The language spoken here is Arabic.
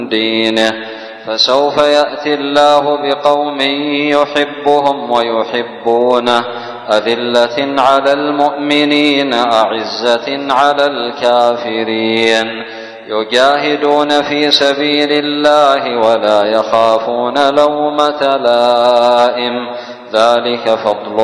دينه. فسوف يأتي الله بقوم يحبهم ويحبونه أذلة على المؤمنين أعزة على الكافرين يجاهدون في سبيل الله ولا يخافون لومة لائم ذلك فضل